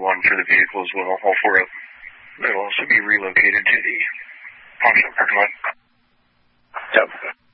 one for the vehicle as well. All four of them will also be relocated to the function parking lot. Yep.